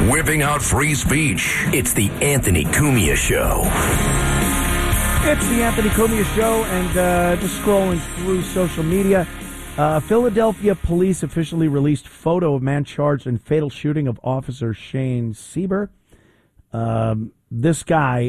whipping out free speech. It's the Anthony Cumia Show. It's the Anthony Cumia Show, and just scrolling through social media. Philadelphia police officially released photo of man charged in fatal shooting of Officer Shane Sieber. This guy,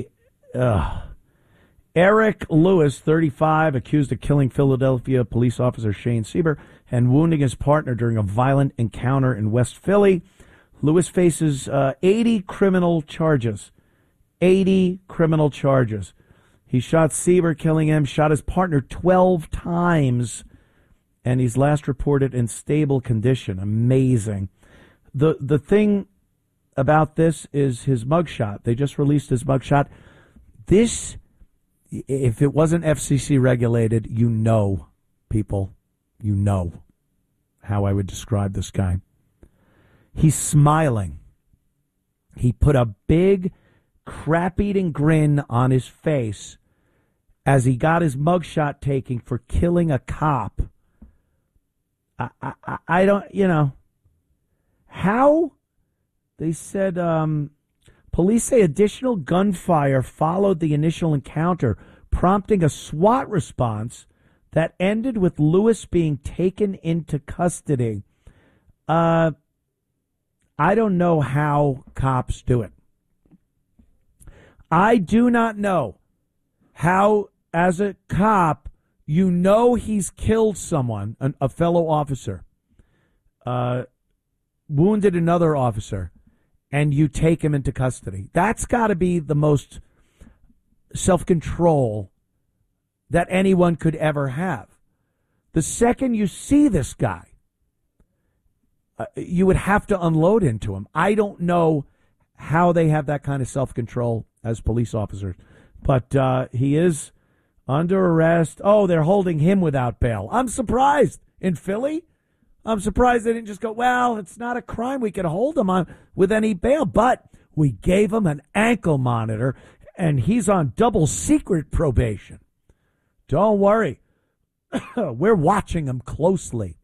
Eric Lewis, 35, accused of killing Philadelphia police officer Shane Sieber and wounding his partner during a violent encounter in West Philly. Lewis faces 80 criminal charges. 80 criminal charges. He shot Sieber, killing him, shot his partner 12 times, and he's last reported in stable condition. Amazing. The thing about this is his mugshot. They just released his mugshot. This, if it wasn't FCC regulated, people, how I would describe this guy. He's smiling. He put a big crap-eating grin on his face as he got his mugshot taken for killing a cop. I don't, how? They said police say additional gunfire followed the initial encounter, prompting a SWAT response that ended with Lewis being taken into custody. I don't know how cops do it. I do not know how, as a cop, he's killed someone, a fellow officer, wounded another officer, and you take him into custody. That's got to be the most self-control that anyone could ever have. The second you see this guy, you would have to unload into him. I don't know how they have that kind of self-control as police officers, but he is under arrest. Oh, they're holding him without bail. I'm surprised. In Philly, I'm surprised they didn't just go, well, it's not a crime. We can hold him on with any bail, but we gave him an ankle monitor, and he's on double secret probation. Don't worry. We're watching him closely.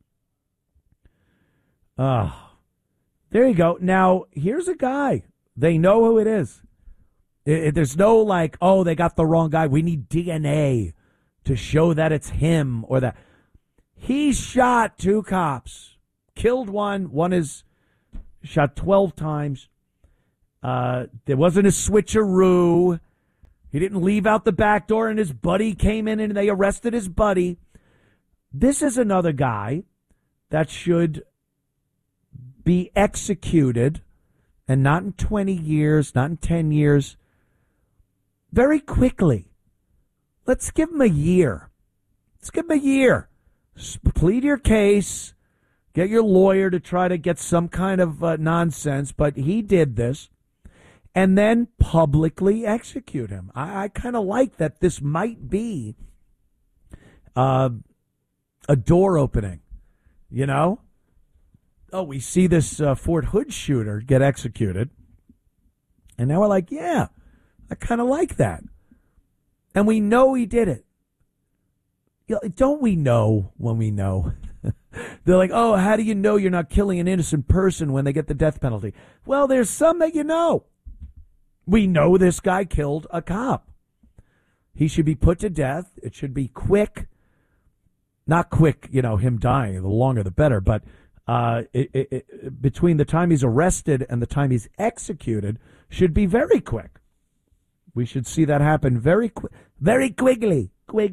There you go. Now, here's a guy. They know who it is. There's no like, oh, they got the wrong guy. We need DNA to show that it's him or that. He shot 2 cops, killed one. One is shot 12 times. There wasn't a switcheroo. He didn't leave out the back door, and his buddy came in, and they arrested his buddy. This is another guy that should be executed, and not in 20 years, not in 10 years, very quickly. Let's give him a year. Let's give him a year. Plead your case. Get your lawyer to try to get some kind of nonsense, but he did this. And then publicly execute him. I kind of like that this might be a door opening, Oh, we see this Fort Hood shooter get executed. And now we're like, yeah, I kind of like that. And we know he did it. Don't we know when we know? They're like, oh, how do you know you're not killing an innocent person when they get the death penalty? Well, there's some that you know. We know this guy killed a cop. He should be put to death. It should be quick. Not quick, him dying. The longer the better. But between the time he's arrested and the time he's executed should be very quick. We should see that happen very quickly.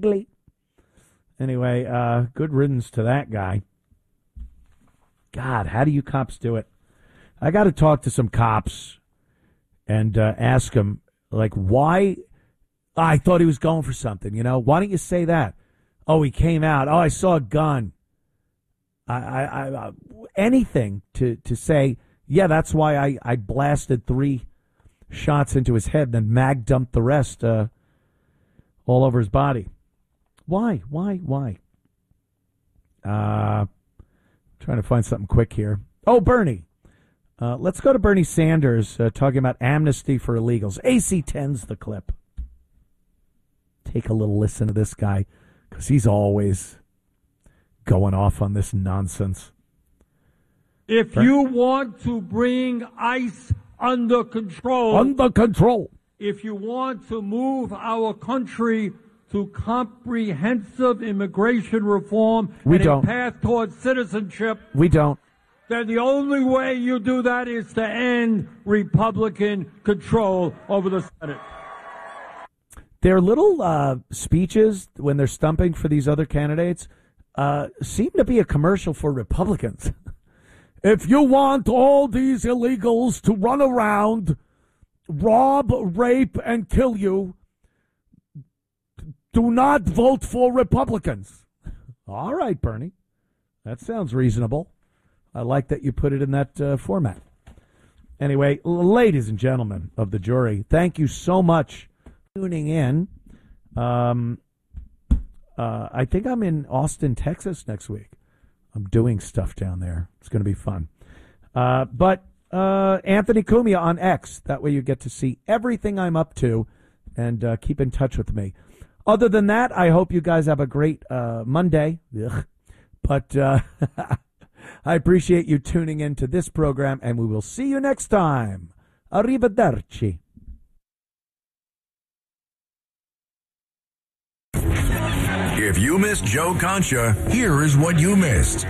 Anyway, good riddance to that guy. God, how do you cops do it? I got to talk to some cops and ask them, like, why? I thought he was going for something, Why don't you say that? Oh, he came out. Oh, I saw a gun. I anything to say, yeah, that's why I blasted 3 shots into his head, then mag dumped the rest all over his body. Why? Trying to find something quick here. Oh, Bernie. Let's go to Bernie Sanders talking about amnesty for illegals. AC-10's the clip. Take a little listen to this guy, because he's always going off on this nonsense. If you want to bring ICE under control. Under control. If you want to move our country to comprehensive immigration reform and a path towards citizenship, we don't. Then the only way you do that is to end Republican control over the Senate. Their little speeches when they're stumping for these other candidates seem to be a commercial for Republicans. If you want all these illegals to run around, rob, rape, and kill you, do not vote for Republicans. All right, Bernie. That sounds reasonable. I like that you put it in that format. Anyway, ladies and gentlemen of the jury, thank you so much for tuning in. I think I'm in Austin, Texas next week. I'm doing stuff down there. It's going to be fun. But Anthony Cumia on X. That way you get to see everything I'm up to and keep in touch with me. Other than that, I hope you guys have a great Monday. Ugh. But I appreciate you tuning in to this program, and we will see you next time. Arrivederci. If you missed Joe Concha, here is what you missed.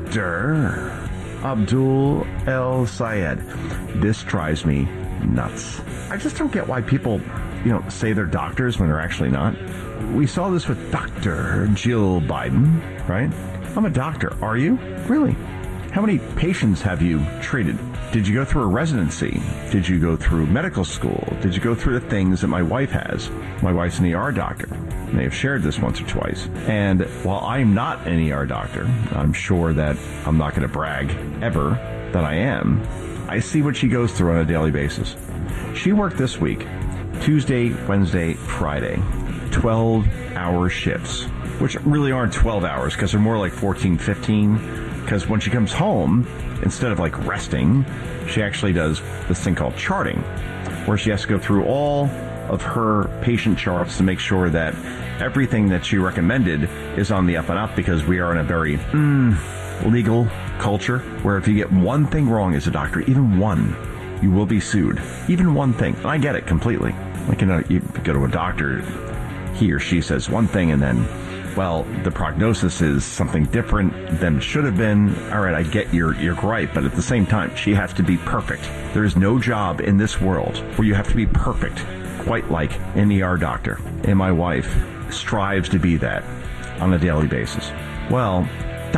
Dr. Abdul El Sayed. This drives me nuts. I just don't get why people, say they're doctors when they're actually not. We saw this with Dr. Jill Biden, right? I'm a doctor. Are you? Really? How many patients have you treated? Did you go through a residency? Did you go through medical school? Did you go through the things that my wife has? My wife's an ER doctor. They have shared this once or twice. And while I'm not an ER doctor, I'm sure that I'm not going to brag ever that I am. I see what she goes through on a daily basis. She worked this week, Tuesday, Wednesday, Friday, 12-hour shifts, which really aren't 12 hours because they're more like 14, 15. Because when she comes home, instead of like resting, she actually does this thing called charting, where she has to go through all of her patient charts to make sure that everything that she recommended is on the up and up, because we are in a very legal culture where if you get one thing wrong as a doctor, even one, you will be sued. Even one thing. And I get it completely. Like, you go to a doctor, he or she says one thing and then, well, the prognosis is something different than it should have been. All right, I get your gripe, but at the same time, she has to be perfect. There is no job in this world where you have to be perfect, quite like an ER doctor. And my wife strives to be that on a daily basis. Well,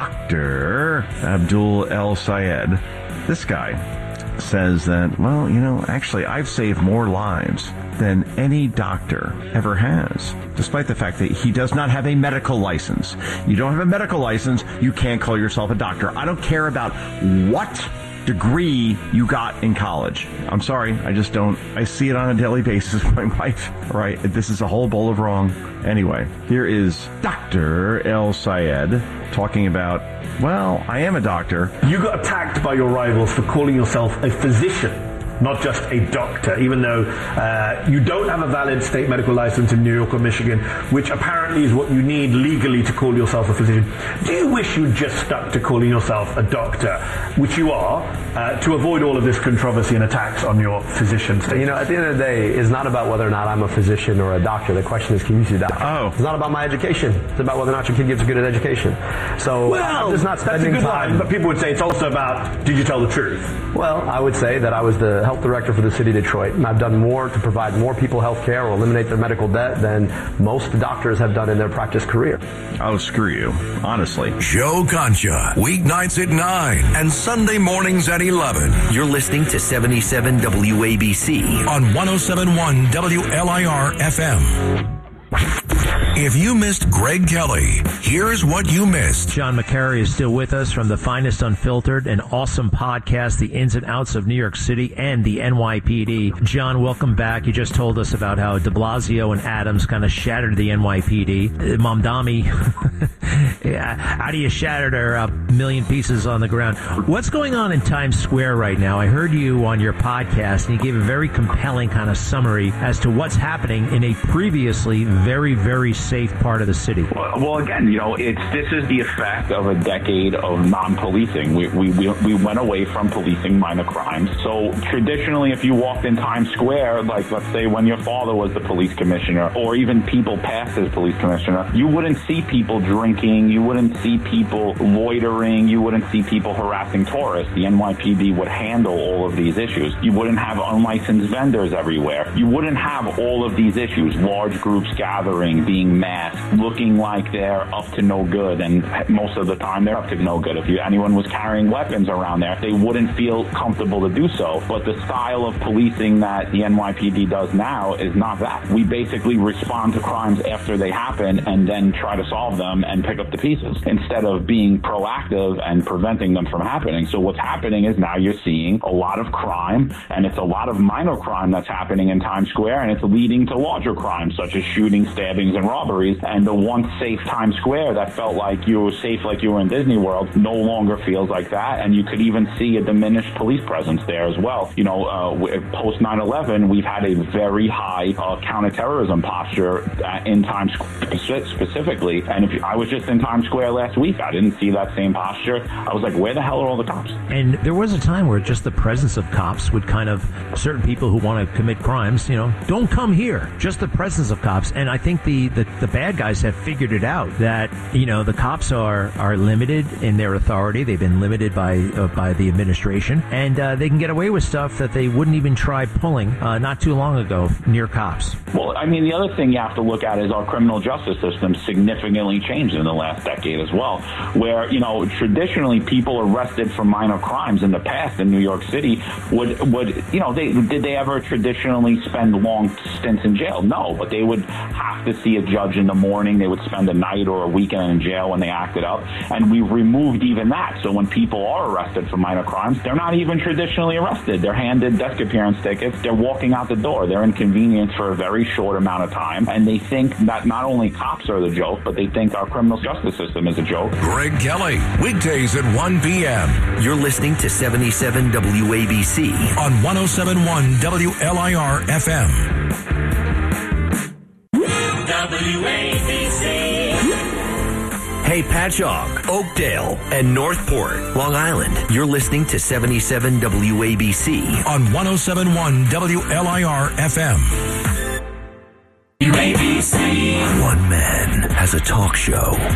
Dr. Abdul El Sayed, this guy says that, well, actually I've saved more lives than any doctor ever has, despite the fact that he does not have a medical license. You don't have a medical license, you can't call yourself a doctor. I don't care about what degree you got in college. I'm sorry, I just don't. I see it on a daily basis with my wife. All right, this is a whole bowl of wrong. Anyway, here is Dr. El Sayed talking about, well, I am a doctor. You got attacked by your rivals for calling yourself a physician, not just a doctor, even though you don't have a valid state medical license in New York or Michigan, which apparently is what you need legally to call yourself a physician. Do you wish you'd just stuck to calling yourself a doctor, which you are, to avoid all of this controversy and attacks on your physician status? At the end of the day, it's not about whether or not I'm a physician or a doctor. The question is, can you see a doctor? Oh. It's not about my education. It's about whether or not your kid gets a good education. So I'm just not spending that's a good time. line, but people would say it's also about, did you tell the truth? Well, I would say that I was the health director for the city of Detroit, and I've done more to provide more people health care or eliminate their medical debt than most doctors have done in their practice career. Oh, screw you. Honestly. Joe Concha, weeknights at 9 and Sunday mornings at 11. You're listening to 77 WABC on 107.1 WLIR FM. If you missed Greg Kelly, here's what you missed. John McCary is still with us from the Finest Unfiltered, an awesome podcast, the ins and outs of New York City and the NYPD. John, welcome back. You just told us about how de Blasio and Adams kind of shattered the NYPD. Mamdani How do you shatter her a million pieces on the ground? What's going on in Times Square right now? I heard you on your podcast, and you gave a very compelling kind of summary as to what's happening in a previously very, very safe part of the city. Well, again, this is the effect of a decade of non-policing. We went away from policing minor crimes. So traditionally, if you walked in Times Square, like let's say when your father was the police commissioner, or even people past as police commissioner, you wouldn't see people drinking, you wouldn't see people loitering, you wouldn't see people harassing tourists. The NYPD would handle all of these issues. You wouldn't have unlicensed vendors everywhere. You wouldn't have all of these issues, large groups gathering, being masked, looking like they're up to no good, and most of the time they're up to no good. If anyone was carrying weapons around there, they wouldn't feel comfortable to do so. But the style of policing that the NYPD does now is not that. We basically respond to crimes after they happen and then try to solve them and pick up the pieces instead of being proactive and preventing them from happening. So what's happening is now you're seeing a lot of crime, and it's a lot of minor crime that's happening in Times Square, and it's leading to larger crimes such as shootings, stabbings, and robberies. And the once safe Times Square that felt like you were safe, like you were in Disney World, no longer feels like that. And you could even see a diminished police presence there as well. Post 9/11, we've had a very high counterterrorism posture in Times Square specifically. And I was just in Times Square last week, I didn't see that same posture. I was like, where the hell are all the cops? And there was a time where just the presence of cops would kind of, certain people who want to commit crimes, don't come here. Just the presence of cops. And I think the bad guys have figured it out that, the cops are limited in their authority. They've been limited by the administration, and they can get away with stuff that they wouldn't even try pulling not too long ago near cops. Well, I mean, the other thing you have to look at is our criminal justice system significantly changed in the last decade as well, where, traditionally people arrested for minor crimes in the past in New York City did they ever traditionally spend long stints in jail? No, but they would have to see a judge in the morning. They would spend a night or a weekend in jail when they acted up. And we've removed even that. So when people are arrested for minor crimes, they're not even traditionally arrested. They're handed desk appearance tickets. They're walking out the door. They're inconvenienced for a very short amount of time. And they think that not only cops are the joke, but they think our criminal justice system is a joke. Greg Kelly, weekdays at 1 p.m. You're listening to 77 WABC on 107.1 WLIR FM. WABC. Hey, Patchogue, Oakdale, and Northport, Long Island. You're listening to 77 WABC on 107.1 WLIR FM. WABC. One man has a talk show